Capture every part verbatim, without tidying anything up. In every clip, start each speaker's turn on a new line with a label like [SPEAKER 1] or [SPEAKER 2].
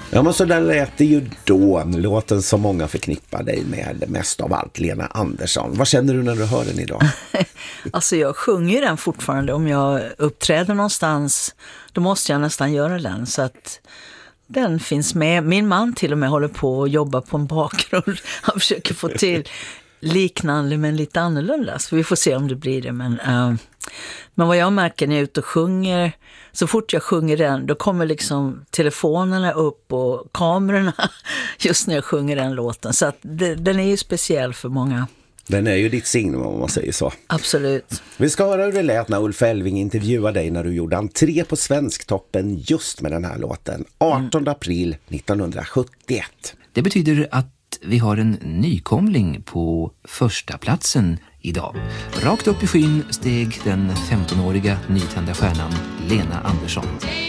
[SPEAKER 1] Ja, men så där lät det ju då. Låten som många förknippar dig med mest av allt, Lena Andersson. Vad känner du när du hör den idag?
[SPEAKER 2] Alltså jag sjunger den fortfarande. Om jag uppträder någonstans, då måste jag nästan göra den. Så att den finns med. Min man till och med håller på att jobba på en bakgrund. Han försöker få till liknande men lite annorlunda. Så vi får se om det blir det. Men, uh, men vad jag märker när jag är ute och sjunger, så fort jag sjunger den, då kommer liksom telefonerna upp och kamerorna just när jag sjunger den låten. Så att det, den är ju speciell för många.
[SPEAKER 1] Den är ju ditt signum om man säger så.
[SPEAKER 2] Absolut.
[SPEAKER 1] Vi ska höra hur det lät när Ulf Elving intervjuade dig när du gjorde entré på Svensktoppen just med den här låten. artonde april nittonhundrasjuttioett.
[SPEAKER 3] Det betyder att vi har en nykomling på första platsen idag. Rakt upp i skyn steg den femtonåriga nytända stjärnan Lena Andersson.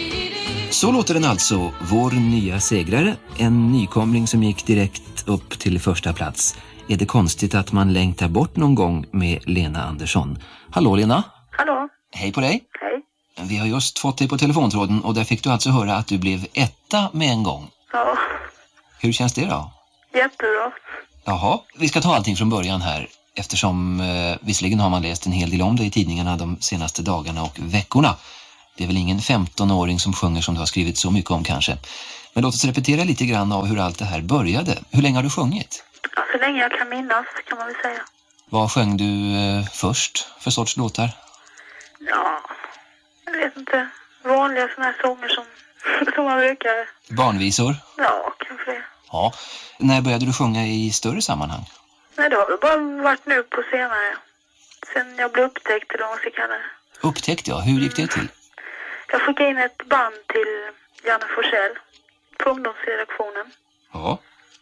[SPEAKER 3] Så låter den alltså, vår nya segrare. En nykomling som gick direkt upp till första plats. Är det konstigt att man längtar bort någon gång med Lena Andersson? Hallå Lena?
[SPEAKER 4] Hallå?
[SPEAKER 3] Hej på dig.
[SPEAKER 4] Hej.
[SPEAKER 3] Vi har just fått dig på telefontråden och där fick du alltså höra att du blev etta med en gång.
[SPEAKER 4] Ja.
[SPEAKER 3] Hur känns det då?
[SPEAKER 4] Jättebra.
[SPEAKER 3] Jaha, vi ska ta allting från början här. Eftersom eh, visserligen har man läst en hel del om det i tidningarna de senaste dagarna och veckorna. Det är väl ingen femtonåring som sjunger som du har skrivit så mycket om kanske. Men låt oss repetera lite grann av hur allt det här började. Hur länge har du sjungit?
[SPEAKER 4] Ja, så länge jag kan minnas kan man väl säga.
[SPEAKER 3] Vad sjöng du eh, först för sorts låtar?
[SPEAKER 4] Ja, jag vet inte. Vanliga såna här sånger som, som man brukar.
[SPEAKER 3] Barnvisor?
[SPEAKER 4] Ja, kanske det.
[SPEAKER 3] Ja. När började du sjunga i större sammanhang?
[SPEAKER 4] Nej, det har väl bara varit nu på senare. Sen jag blev upptäckt eller vad man ska kalla det.
[SPEAKER 3] Upptäckt, ja. Hur gick det till?
[SPEAKER 4] Jag skickade in ett band till Janne Forsell på ungdomsredaktionen.
[SPEAKER 3] Ja.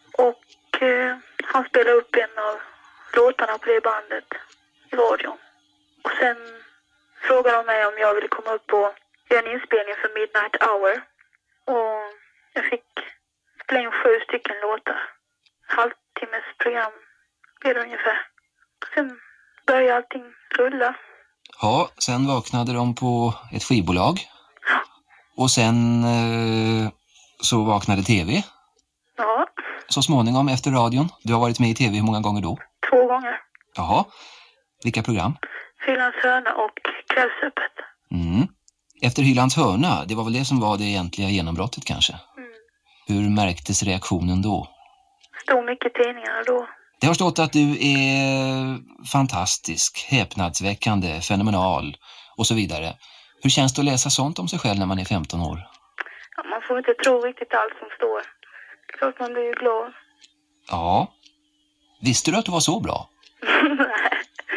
[SPEAKER 4] Och eh, han spelade upp en av låtarna på det bandet i radion. Och sen frågade de mig om jag ville komma upp och göra en inspelning för Midnight Hour. Och jag fick spela in sju stycken låtar. Halvtimmes program blev det ungefär. Sen började allting rulla.
[SPEAKER 3] Ja, sen vaknade de på ett skivbolag.
[SPEAKER 4] Ja.
[SPEAKER 3] Och sen eh, så vaknade tv.
[SPEAKER 4] Ja.
[SPEAKER 3] Så småningom efter radion. Du har varit med i tv hur många gånger då?
[SPEAKER 4] Två gånger.
[SPEAKER 3] Jaha. Vilka program?
[SPEAKER 4] Hylands hörna och Kvällsöppet.
[SPEAKER 3] Mm. Efter Hylands hörna, det var väl det som var det egentliga genombrottet kanske?
[SPEAKER 4] Mm.
[SPEAKER 3] Hur märktes reaktionen då?
[SPEAKER 4] Stod mycket i tidningarna då.
[SPEAKER 3] Det har stått att du är fantastisk, häpnadsväckande, fenomenal och så vidare. Hur känns det att läsa sånt om sig själv när man är femton år?
[SPEAKER 4] Ja, man får inte tro riktigt allt som står. Klart man blir ju glad.
[SPEAKER 3] Ja. Visste du att du var så bra?
[SPEAKER 4] Nej.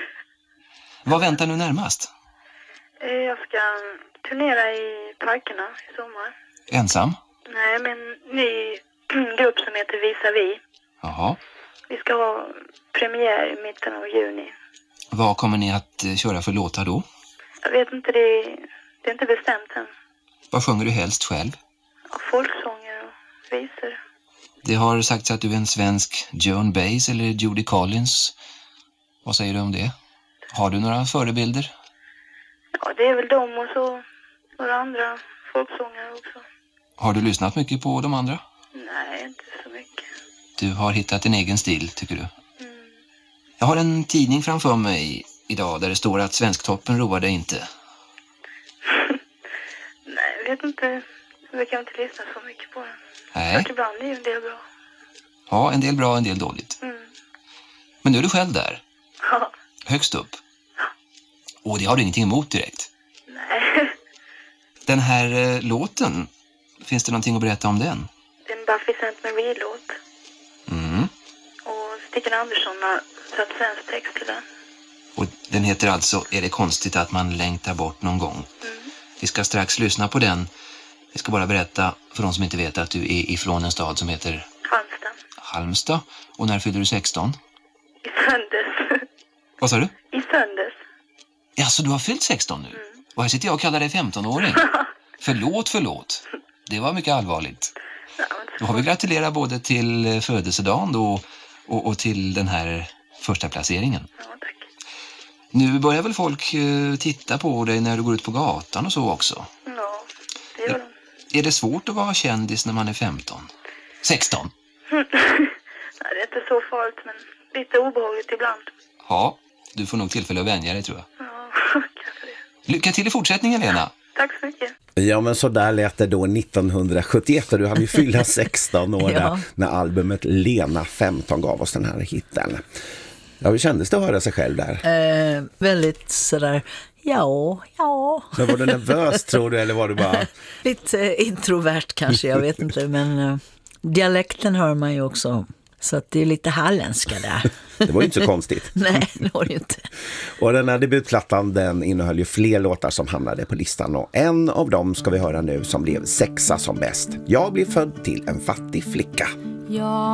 [SPEAKER 3] Vad väntar nu närmast?
[SPEAKER 4] Jag ska turnera i parkerna i sommar.
[SPEAKER 3] Ensam?
[SPEAKER 4] Nej, men ny grupp som heter Visa Vi.
[SPEAKER 3] Jaha.
[SPEAKER 4] Vi ska ha premiär i mitten av juni.
[SPEAKER 3] Vad kommer ni att eh, köra för låtar då?
[SPEAKER 4] Jag vet inte, det är, det är inte bestämt än.
[SPEAKER 3] Vad sjunger du helst själv?
[SPEAKER 4] Ja, folksånger och visor.
[SPEAKER 3] Det har sagts att du är en svensk Joan Baez eller Judy Collins. Vad säger du om det? Har du några förebilder?
[SPEAKER 4] Ja, det är väl de och så några andra folksångare också.
[SPEAKER 3] Har du lyssnat mycket på de andra?
[SPEAKER 4] Nej, inte så mycket.
[SPEAKER 3] Du har hittat en egen stil, tycker du?
[SPEAKER 4] Mm.
[SPEAKER 3] Jag har en tidning framför mig idag där det står att Svensktoppen roar dig inte.
[SPEAKER 4] Nej, jag vet inte. Jag brukar inte lyssna så mycket på den.
[SPEAKER 3] Nej.
[SPEAKER 4] Och ibland är ju en del bra.
[SPEAKER 3] Ja, en del bra, en del dåligt.
[SPEAKER 4] Mm.
[SPEAKER 3] Men nu är du själv där.
[SPEAKER 4] Ja.
[SPEAKER 3] Högst upp. Och det har du ingenting emot direkt.
[SPEAKER 4] Nej.
[SPEAKER 3] Den här eh, låten, finns det någonting att berätta om den?
[SPEAKER 4] Det är en Buffy Saint Marie-låt.
[SPEAKER 3] Mm.
[SPEAKER 4] Och Stickan Andersson har satt svensk text till den.
[SPEAKER 3] Och den heter alltså Är det konstigt att man längtar bort någon gång?
[SPEAKER 4] Mm.
[SPEAKER 3] Vi ska strax lyssna på den. Jag ska bara berätta för de som inte vet att du är ifrån en stad som heter
[SPEAKER 4] Halmstad.
[SPEAKER 3] Halmstad. Och när fyller du sexton?
[SPEAKER 4] I söndags.
[SPEAKER 3] Vad sa du?
[SPEAKER 4] I söndags.
[SPEAKER 3] Ja, så du har fyllt sexton nu?
[SPEAKER 4] Mm.
[SPEAKER 3] Och här sitter jag och kallar dig femtonåring. Förlåt, förlåt. Det var mycket allvarligt.
[SPEAKER 4] Ja,
[SPEAKER 3] Då har vi gratulerat både till födelsedagen då och, och till den här första placeringen.
[SPEAKER 4] ja, tack.
[SPEAKER 3] Nu börjar väl folk eh, titta på dig när du går ut på gatan och så också?
[SPEAKER 4] Ja, det gör de.
[SPEAKER 3] Är det svårt att vara kändis när man är femton? sexton?
[SPEAKER 4] Nej, det är inte så farligt, men lite obehagligt ibland.
[SPEAKER 3] Ja, du får nog tillfälle att vänja dig, tror jag.
[SPEAKER 4] Ja, kanske det.
[SPEAKER 3] Lycka till i fortsättningen, Lena.
[SPEAKER 4] Tack så mycket.
[SPEAKER 1] Ja, men så där lät det då nittonhundrasjuttioett och du hade ju fylla sexton år
[SPEAKER 2] Ja.
[SPEAKER 1] där, när albumet Lena femton gav oss den här hitten. Ja, hur kändes det att höra sig själv där?
[SPEAKER 2] Eh, väldigt sådär, ja, ja.
[SPEAKER 1] Men var du nervös, tror du, eller var du bara...
[SPEAKER 2] Lite eh, introvert kanske, jag vet inte. Men eh, dialekten hör man ju också. Så att det är lite halländska där.
[SPEAKER 1] Det var ju inte så konstigt.
[SPEAKER 2] Nej, det var det inte.
[SPEAKER 1] Och den här debutplattan, den innehöll ju fler låtar som hamnade på listan. Och en av dem ska vi höra nu som blev sexa som bäst. Jag blev född till en fattig flicka.
[SPEAKER 5] Ja.